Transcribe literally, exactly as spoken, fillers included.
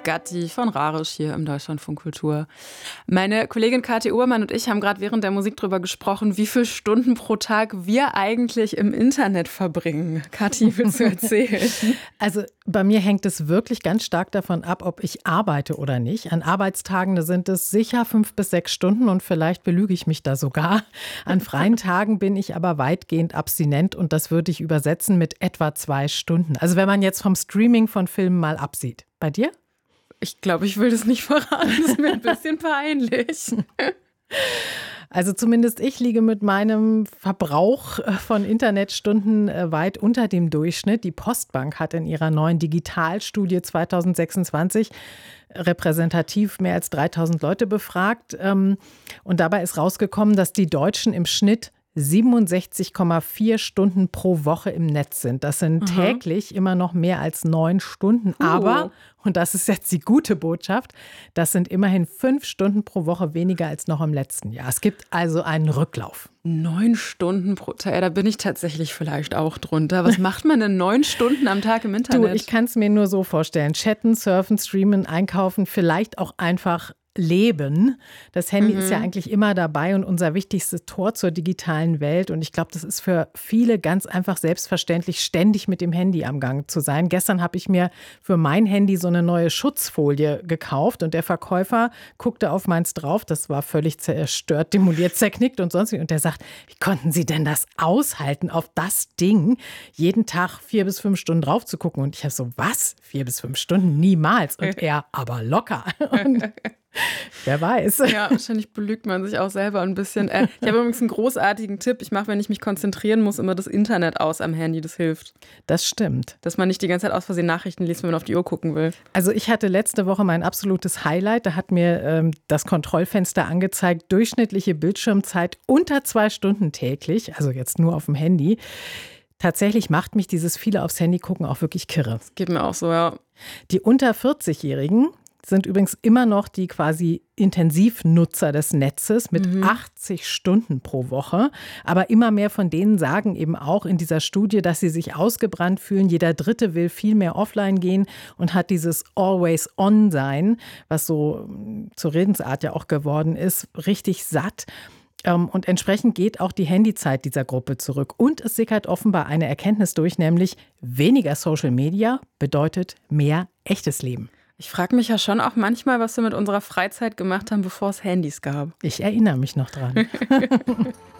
Gatti von Rarisch hier im Deutschlandfunk Kultur. Meine Kollegin Kathi Obermann und ich haben gerade während der Musik darüber gesprochen, wie viele Stunden pro Tag wir eigentlich im Internet verbringen. Kathi, willst du erzählen? Also bei mir hängt es wirklich ganz stark davon ab, ob ich arbeite oder nicht. An Arbeitstagen da sind es sicher fünf bis sechs Stunden und vielleicht belüge ich mich da sogar. An freien Tagen bin ich aber weitgehend abstinent und das würde ich übersetzen mit etwa zwei Stunden. Also wenn man jetzt vom Streaming von Filmen mal absieht. Bei dir? Ich glaube, ich will das nicht verraten. Das ist mir ein bisschen peinlich. Also zumindest ich liege mit meinem Verbrauch von Internetstunden weit unter dem Durchschnitt. Die Postbank hat in ihrer neuen Digitalstudie zwanzig sechsundzwanzig repräsentativ mehr als dreitausend Leute befragt. Und dabei ist rausgekommen, dass die Deutschen im Schnitt siebenundsechzig Komma vier Stunden pro Woche im Netz sind. Das sind mhm. täglich immer noch mehr als neun Stunden. Uh. Aber, und das ist jetzt die gute Botschaft, das sind immerhin fünf Stunden pro Woche weniger als noch im letzten Jahr. Es gibt also einen Rücklauf. Neun Stunden pro Tag, da bin ich tatsächlich vielleicht auch drunter. Was macht man denn neun Stunden am Tag im Internet? Du, ich kann es mir nur so vorstellen. Chatten, surfen, streamen, einkaufen, vielleicht auch einfach leben. Das Handy mhm. ist ja eigentlich immer dabei und unser wichtigstes Tor zur digitalen Welt. Und ich glaube, das ist für viele ganz einfach selbstverständlich, ständig mit dem Handy am Gang zu sein. Gestern habe ich mir für mein Handy so eine neue Schutzfolie gekauft und der Verkäufer guckte auf meins drauf. Das war völlig zerstört, demoliert, zerknickt und sonst wie. Und der sagt, wie konnten Sie denn das aushalten, auf das Ding jeden Tag vier bis fünf Stunden drauf zu gucken? Und ich habe so, was? Vier bis fünf Stunden? Niemals. Und er, aber locker. Und wer weiß. Ja, wahrscheinlich belügt man sich auch selber ein bisschen. Äh, ich habe übrigens einen großartigen Tipp. Ich mache, wenn ich mich konzentrieren muss, immer das Internet aus am Handy. Das hilft. Das stimmt. Dass man nicht die ganze Zeit aus Versehen Nachrichten liest, wenn man auf die Uhr gucken will. Also ich hatte letzte Woche mein absolutes Highlight. Da hat mir ähm, das Kontrollfenster angezeigt, durchschnittliche Bildschirmzeit unter zwei Stunden täglich. Also jetzt nur auf dem Handy. Tatsächlich macht mich dieses viele aufs Handy gucken auch wirklich kirre. Das geht mir auch so, ja. Die unter vierzig-Jährigen sind übrigens immer noch die quasi Intensivnutzer des Netzes mit mhm. achtzig Stunden pro Woche. Aber immer mehr von denen sagen eben auch in dieser Studie, dass sie sich ausgebrannt fühlen. Jeder Dritte will viel mehr offline gehen und hat dieses Always-on-Sein, was so zur Redensart ja auch geworden ist, richtig satt. Und entsprechend geht auch die Handyzeit dieser Gruppe zurück. Und es sickert offenbar eine Erkenntnis durch, nämlich weniger Social Media bedeutet mehr echtes Leben. Ich frage mich ja schon auch manchmal, was wir mit unserer Freizeit gemacht haben, bevor es Handys gab. Ich erinnere mich noch dran.